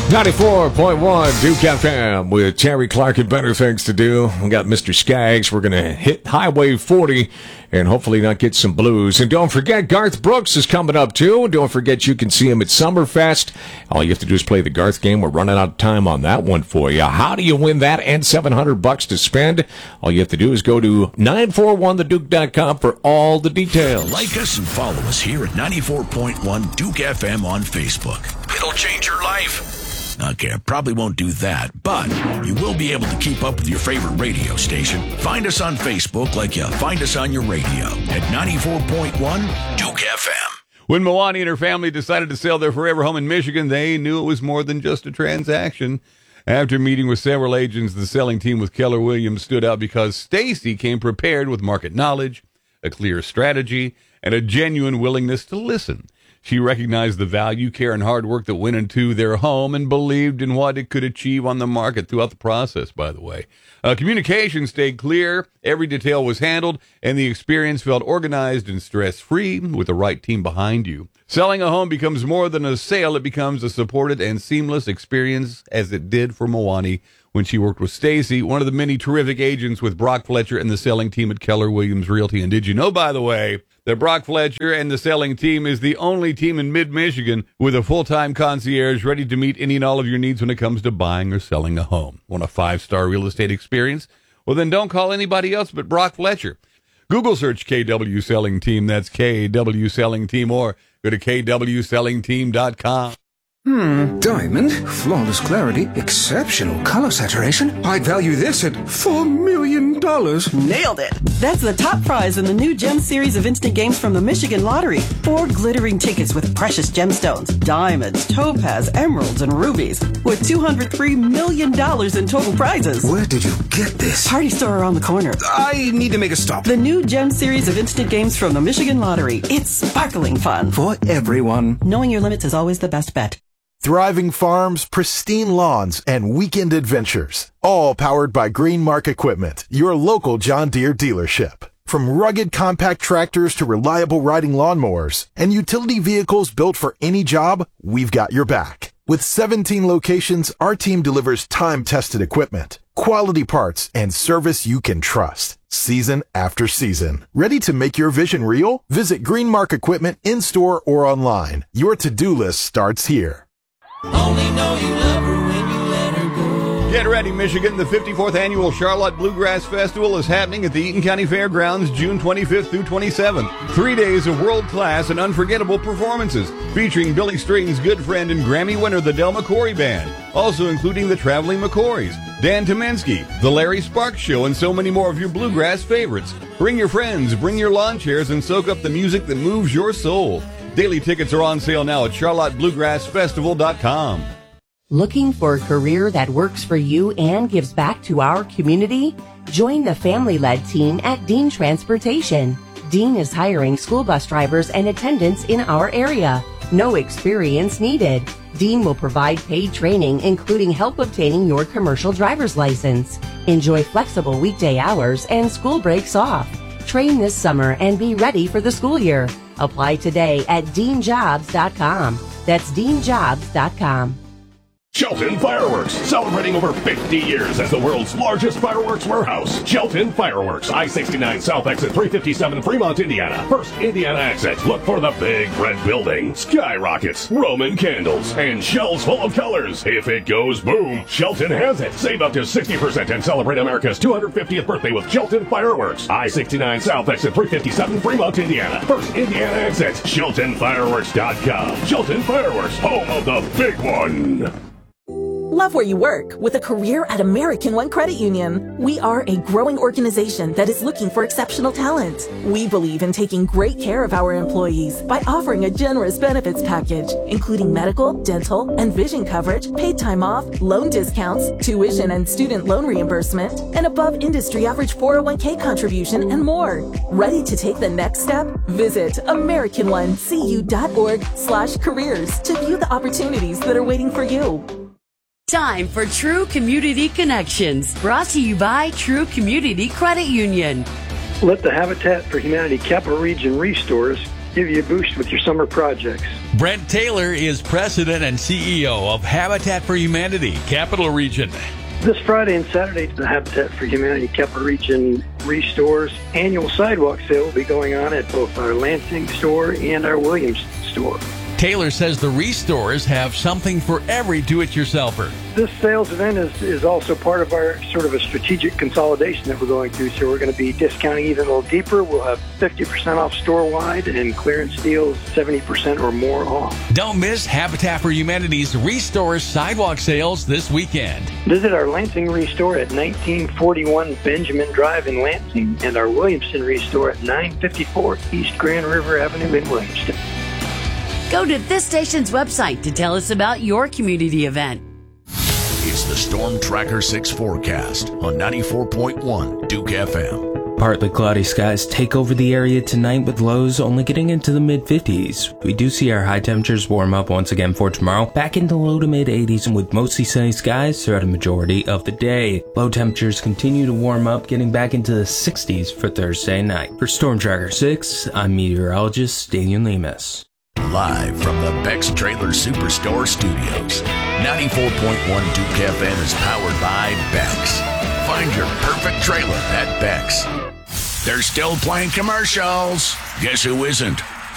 94.1 Duke FM with Terry Clark and better things to do. We got Mr. Skaggs. We're going to hit Highway 40 and hopefully not get some blues. And don't forget, Garth Brooks is coming up too. Don't forget you can see him at Summerfest. All you have to do is play the Garth game. We're running out of time on that one for you. How do you win that and $700 to spend? All you have to do is go to 941theduke.com for all the details. Like us and follow us here at 94.1 Duke FM on Facebook. It'll change your life. Okay, I probably won't do that, but you will be able to keep up with your favorite radio station. Find us on Facebook like you find us on your radio at 94.1 Duke FM. When Mawani and her family decided to sell their forever home in Michigan, they knew it was more than just a transaction. After meeting with several agents, the selling team with Keller Williams stood out because Stacy came prepared with market knowledge, a clear strategy, and a genuine willingness to listen. She recognized the value, care, and hard work that went into their home and believed in what it could achieve on the market throughout the process, by the way. Communication stayed clear, every detail was handled, and the experience felt organized and stress-free with the right team behind you. Selling a home becomes more than a sale. It becomes a supported and seamless experience, as it did for Mawani when she worked with Stacy, one of the many terrific agents with Brock Fletcher and the selling team at Keller Williams Realty. And did you know, by the way, that Brock Fletcher and the selling team is the only team in mid-Michigan with a full-time concierge ready to meet any and all of your needs when it comes to buying or selling a home? Want a 5-star real estate experience? Well, then don't call anybody else but Brock Fletcher. Google search KW Selling Team. That's KW Selling Team, or go to kwsellingteam.com. Diamond, flawless clarity, exceptional color saturation. I'd value this at $4 million. Nailed it. That's the top prize in the new Gem series of instant games from the Michigan Lottery. 4 glittering tickets with precious gemstones, diamonds, topaz, emeralds, and rubies, with $203 million in total prizes. Where did you get this? Party store around the corner. I need to make a stop. The new Gem series of instant games from the Michigan Lottery. It's sparkling fun. For everyone. Knowing your limits is always the best bet. Thriving farms, pristine lawns, and weekend adventures. All powered by Greenmark Equipment, your local John Deere dealership. From rugged compact tractors to reliable riding lawnmowers and utility vehicles built for any job, we've got your back. With 17 locations, our team delivers time-tested equipment, quality parts, and service you can trust, season after season. Ready to make your vision real? Visit Greenmark Equipment in-store or online. Your to-do list starts here. Only know you love her when you let her go. Get ready, Michigan. The 54th Annual Charlotte Bluegrass Festival is happening at the Eaton County Fairgrounds June 25th through 27th. 3 days of world-class and unforgettable performances featuring Billy String's good friend and Grammy winner, the Del McCoury Band, also including the Traveling McCourys, Dan Tyminski, the Larry Sparks Show, and so many more of your bluegrass favorites. Bring your friends, bring your lawn chairs, and soak up the music that moves your soul. Daily tickets are on sale now at charlottebluegrassfestival.com. Looking for a career that works for you and gives back to our community? Join the family-led team at Dean Transportation. Dean is hiring school bus drivers and attendants in our area. No experience needed. Dean will provide paid training, including help obtaining your commercial driver's license. Enjoy flexible weekday hours and school breaks off. Train this summer and be ready for the school year. Apply today at deanjobs.com. That's deanjobs.com. Shelton Fireworks, celebrating over 50 years as the world's largest fireworks warehouse. Shelton Fireworks, I-69 South Exit 357, Fremont, Indiana. First Indiana exit. Look for the big red building, skyrockets, Roman candles, and shells full of colors. If it goes boom, Shelton has it. Save up to 60% and celebrate America's 250th birthday with Shelton Fireworks. I-69 South Exit 357, Fremont, Indiana. First Indiana exit. SheltonFireworks.com. Shelton Fireworks, home of the big one. Love where you work with a career at American One Credit Union. We are a growing organization that is looking for exceptional talent. We believe in taking great care of our employees by offering a generous benefits package, including medical, dental, and vision coverage, paid time off, loan discounts, tuition and student loan reimbursement, and above industry average 401k contribution, and more. Ready to take the next step? Visit AmericanOneCU.org/careers to view the opportunities that are waiting for you. Time for True Community Connections, brought to you by True Community Credit Union. Let the Habitat for Humanity Capital Region Restores give you a boost with your summer projects. Brent Taylor is president and CEO of Habitat for Humanity, Capital Region. This Friday and Saturday, the Habitat for Humanity Capital Region Restore's annual sidewalk sale will be going on at both our Lansing store and our Williams store. Taylor says the Restores have something for every do-it-yourselfer. This sales event is also part of our sort of a strategic consolidation that we're going through. So we're going to be discounting even a little deeper. We'll have 50% off store-wide and clearance deals 70% or more off. Don't miss Habitat for Humanity's Restore sidewalk sales this weekend. Visit our Lansing Restore at 1941 Benjamin Drive in Lansing and our Williamston Restore at 954 East Grand River Avenue in Williamston. Go to this station's website to tell us about your community event. It's the Storm Tracker 6 forecast on 94.1 Duke FM. Partly cloudy skies take over the area tonight with lows only getting into the mid-50s. We do see our high temperatures warm up once again for tomorrow, back into low to mid-80s with mostly sunny skies throughout a majority of the day. Low temperatures continue to warm up, getting back into the 60s for Thursday night. For Storm Tracker 6, I'm meteorologist Daniel Lemus. Live from the Beck's Trailer Superstore Studios. 94.1 Duke FM is powered by Beck's. Find your perfect trailer at Beck's. They're still playing commercials. Guess who isn't?